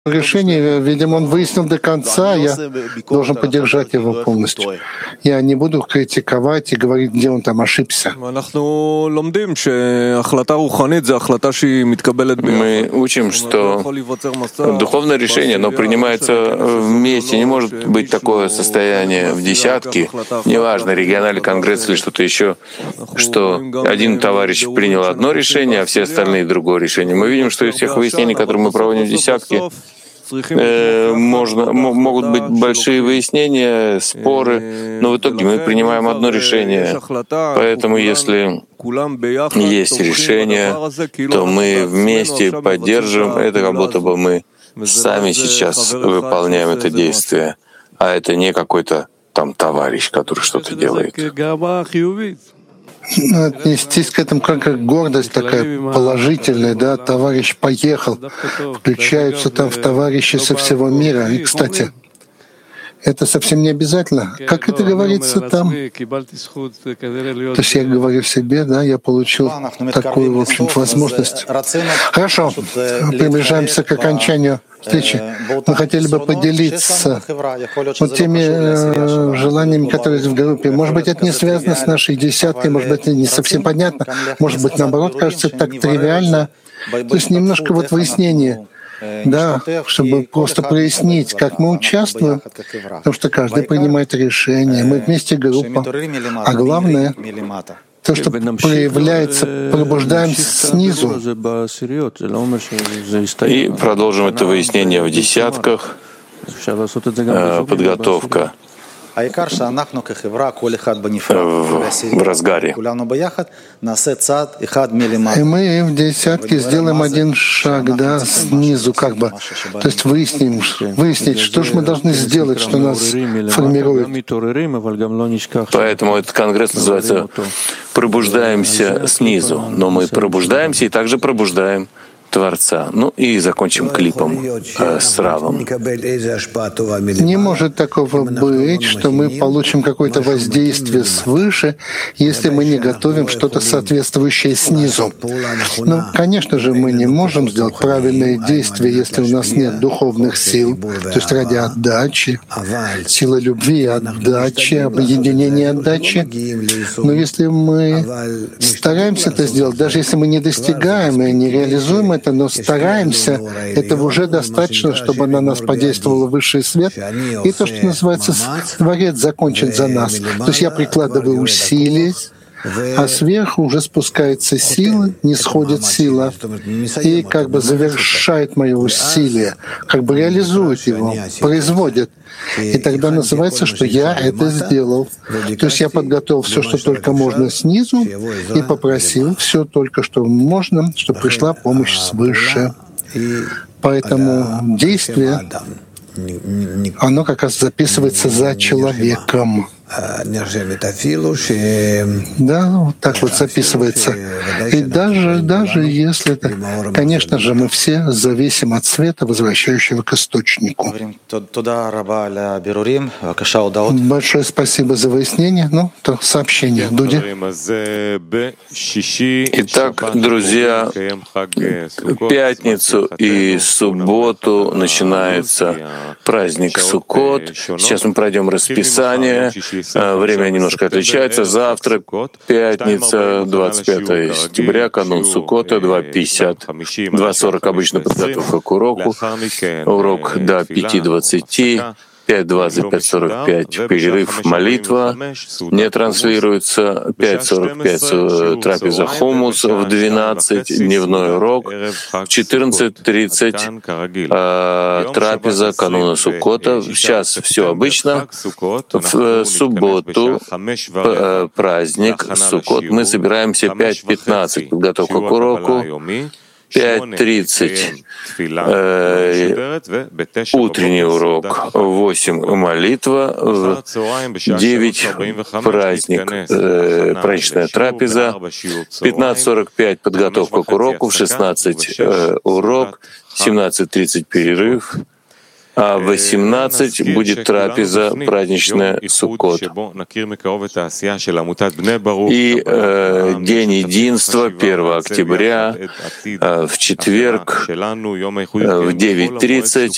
решение, видимо, он выяснил до конца, я должен поддержать его полностью. Я не буду критиковать и говорить, где он там ошибся. Мы учим, что духовное решение, оно принимается вместе. Не может быть такое состояние в десятке, неважно, региональный конгресс или что-то еще, что один товарищ принял одно решение, а все остальные другое решение. Мы видим, что из всех выяснений, которые мы проводим в десятке, могут быть большие выяснения, споры, но в итоге мы принимаем одно решение. Поэтому если есть решение, то мы вместе поддерживаем это, как будто бы мы сами сейчас выполняем это действие, а это не какой-то там товарищ, который что-то делает. Отнестись к этому как гордость такая положительная, да, товарищ поехал, включаются там в товарищи со всего мира. И, кстати, это совсем не обязательно. Как это говорится там? То есть я говорю себе, да, я получил такую, в общем, возможность. Хорошо, приближаемся к окончанию встречи. Мы хотели бы поделиться вот теми желаниями, которые есть в группе. Может быть, это не связано с нашей десяткой, может быть, это не совсем понятно, может быть, наоборот, кажется так тривиально. То есть немножко вот выяснение. Да, чтобы просто прояснить, как мы участвуем, потому что каждый принимает решение, мы вместе группа. А главное, то, что проявляется, пробуждаемся снизу. И продолжим это выяснение в десятках, подготовка в разгаре. И мы в десятке сделаем один шаг, да, снизу, как бы. То есть выяснить, что же мы должны сделать, что нас формирует. Поэтому этот конгресс называется «Пробуждаемся снизу». Но мы пробуждаемся и также пробуждаем Творца. Ну и закончим клипом с Равом. Не может такого быть, что мы получим какое-то воздействие свыше, если мы не готовим что-то соответствующее снизу. Ну, конечно же, мы не можем сделать правильные действия, если у нас нет духовных сил, то есть ради отдачи, силы любви, отдачи, объединения отдачи. Но если мы стараемся это сделать, даже если мы не достигаем и не реализуем это, но стараемся, этого уже достаточно, чтобы на нас подействовал высший свет. И то, что называется, Творец закончит за нас. То есть я прикладываю усилия, а сверху уже спускается сила, не сходит сила, и как бы завершает мое усилие, как бы реализует его, производит. И тогда называется, что я это сделал. То есть я подготовил все, что только можно снизу, и попросил все только, что можно, чтобы пришла помощь свыше. Поэтому действие, оно как раз записывается за человеком. Да, вот так вот записывается. И даже если это, конечно же, мы все зависим от света, возвращающего к источнику. Большое спасибо за выяснение. Ну, то сообщение. Дуди. Итак, друзья, в пятницу и субботу начинается праздник Суккот. Сейчас мы пройдем расписание. Время немножко отличается. Завтра, пятница, 25 сентября, канун Суккота, 2:50, 2:40 обычно подготовка к уроку. Урок до 5:20. 5:20, 5:45 перерыв, молитва не транслируется, 5:45 трапеза хумус, в 12 дневной урок, в 14:30 трапеза кануна Суккота. Сейчас все обычно. В субботу праздник Суккот. Мы собираемся 5:15 подготовка к уроку. 5:30 утренний урок, 8 молитва, в 9 праздник, праздничная трапеза, 15:45 подготовка к уроку, в 16 урок, 17:30 перерыв, а в 18 будет трапеза праздничная Суккот. И День единства, 1 октября, в четверг, в 9:30